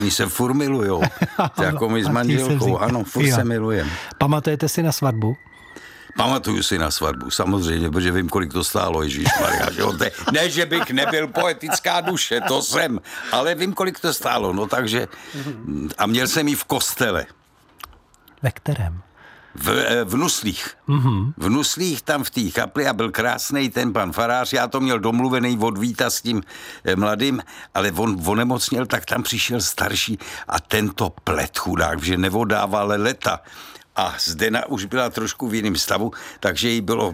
Oni se furt milujou. Jako my s manželkou, ano, furt se milujeme. Pamatujete si na svatbu? Pamatuju si na svatbu, samozřejmě, protože vím, kolik to stálo, ježišmarja. Ne, že bych nebyl poetická duše, to jsem, ale vím, kolik to stálo, no takže. A měl jsem ji v kostele. Ve kterém? V Nuslích. V Nuslích, tam v té kapli, a byl krásnej ten pan farář, já to měl domluvený od Víta s tím mladým, ale on onemocněl, tak tam přišel starší a tento plet chudák, že nevodával leta. A Zdena už byla trošku v jiném stavu, takže jí bylo,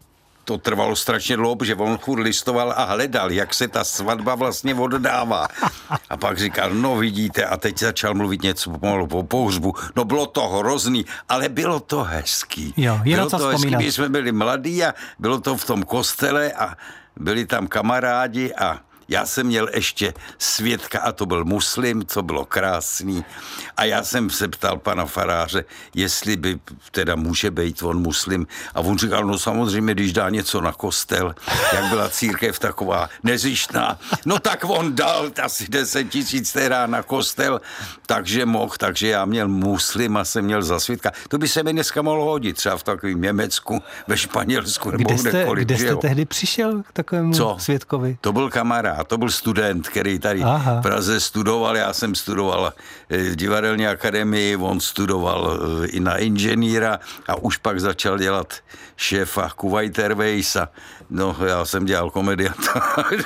to trvalo strašně dlouho, protože on furt listoval a hledal, jak se ta svatba vlastně oddává. A pak říkal, no vidíte, a teď začal mluvit něco pomalu po pohřbu. No bylo to hrozný, ale bylo to hezký. Jo, bylo to hezký, když jsme byli mladí a bylo to v tom kostele a byli tam kamarádi a já jsem měl ještě svědka a to byl muslim, co bylo krásný. A já jsem se ptal pana faráře, jestli by teda může být on muslim. A on říkal, no samozřejmě, když dá něco na kostel, jak byla církev taková nezištná, no tak on dal asi 10 000 teda na kostel, takže mohl, takže já měl muslim a jsem měl za svědka. To by se mi dneska mohlo hodit, třeba v takovém Německu, ve Španělsku nebo kdekoliv. Kde jste tehdy přišel k takovému svědkovi? To byl kamarád. To byl student, který tady v Praze studoval. Já jsem studoval v divadelní akademii, on studoval i na inženýra a už pak začal dělat šéfa Kuwait Airways a no, já jsem dělal komedianta.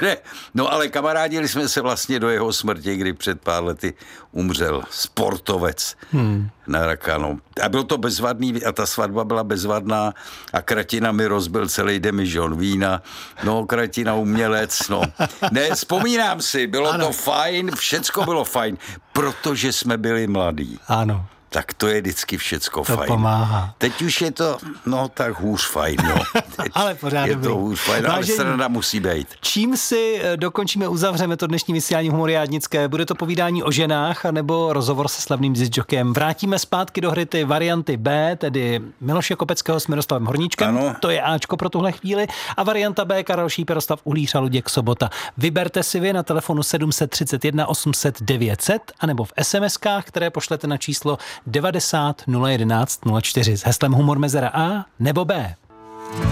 No, ale kamarádili jsme se vlastně do jeho smrti, kdy před pár lety umřel sportovec na raka. No. A byl to bezvadný, a ta svatba byla bezvadná a Kratina mi rozbil celý demižon vína. No, Kratina umělec, no. Ne, vzpomínám si, bylo to fajn, všecko bylo fajn, protože jsme byli mladí. Ano. Tak to je vždycky všecko to fajn. Pomáhá. Teď už je to, no tak hůř fajn, no. Ale pořád je to hůř fajn, ale strana musí být. Čím si dokončíme, uzavřeme to dnešní vysílání Humoriádnické? Bude to povídání o ženách, anebo rozhovor se slavným discjokem? Vrátíme zpátky do hry ty varianty B, tedy Miloše Kopeckého s Miroslavem Horníčkem. Ano. To je Ačko pro tuhle chvíli. A varianta B, Karel Šíp, Jaroslav Uhlíř a Luděk Sobota. Vyberte si vy na telefonu 731 800 900, anebo v SMS-kách, které pošlete na číslo 90 011 04 s heslem Humor mezera A nebo B.